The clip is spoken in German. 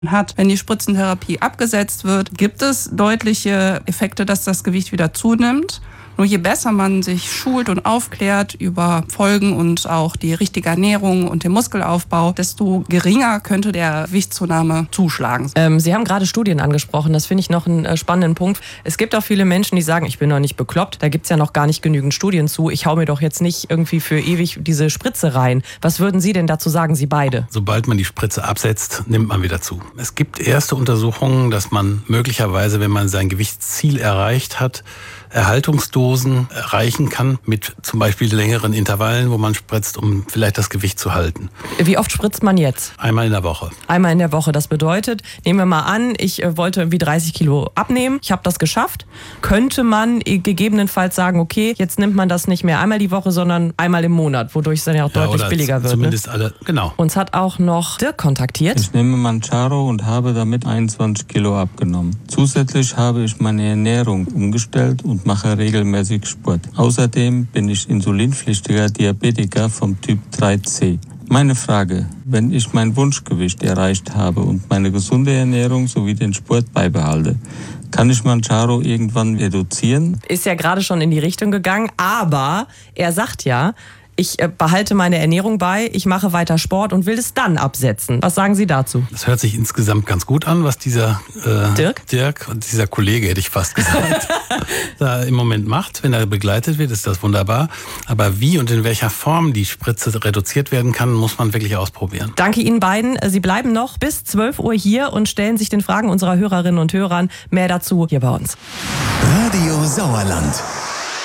hat. Wenn die Spritzentherapie abgesetzt wird, gibt es deutliche Effekte, dass das Gewicht wieder zunimmt. Nur je besser man sich schult und aufklärt über Folgen und auch die richtige Ernährung und den Muskelaufbau, desto geringer könnte der Gewichtszunahme zuschlagen. Sie haben gerade Studien angesprochen, das finde ich noch einen spannenden Punkt. Es gibt auch viele Menschen, die sagen, ich bin noch nicht bekloppt, da gibt es ja noch gar nicht genügend Studien zu. Ich hau mir doch jetzt nicht irgendwie für ewig diese Spritze rein. Was würden Sie denn dazu sagen, Sie beide? Sobald man die Spritze absetzt, nimmt man wieder zu. Es gibt erste Untersuchungen, dass man möglicherweise, wenn man sein Gewichtsziel erreicht hat, Erhaltungsdosen erreichen kann mit zum Beispiel längeren Intervallen, wo man spritzt, um vielleicht das Gewicht zu halten. Wie oft spritzt man jetzt? Einmal in der Woche. Einmal in der Woche. Das bedeutet, nehmen wir mal an, ich wollte irgendwie 30 Kilo abnehmen. Ich habe das geschafft. Könnte man gegebenenfalls sagen, okay, jetzt nimmt man das nicht mehr einmal die Woche, sondern einmal im Monat, wodurch es dann ja auch deutlich billiger wird. Zumindest alle, genau. Uns hat auch noch Dirk kontaktiert. Ich nehme Mounjaro und habe damit 21 Kilo abgenommen. Zusätzlich habe ich meine Ernährung umgestellt und mache regelmäßig Sport. Außerdem bin ich insulinpflichtiger Diabetiker vom Typ 3C. Meine Frage, wenn ich mein Wunschgewicht erreicht habe und meine gesunde Ernährung sowie den Sport beibehalte, kann ich Mounjaro irgendwann reduzieren? Ist ja gerade schon in die Richtung gegangen, aber er sagt ja, ich behalte meine Ernährung bei, ich mache weiter Sport und will es dann absetzen. Was sagen Sie dazu? Das hört sich insgesamt ganz gut an, was dieser Dirk und dieser Kollege, hätte ich fast gesagt, da im Moment macht. Wenn er begleitet wird, ist das wunderbar. Aber wie und in welcher Form die Spritze reduziert werden kann, muss man wirklich ausprobieren. Danke Ihnen beiden. Sie bleiben noch bis 12 Uhr hier und stellen sich den Fragen unserer Hörerinnen und Hörern. Mehr dazu hier bei uns. Radio Sauerland.